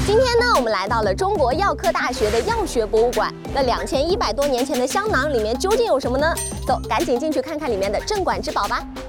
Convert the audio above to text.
今天呢，我们来到了中国药科大学的药学博物馆。那2100多年前的香囊里面究竟有什么呢？走，赶紧进去看看里面的镇馆之宝吧。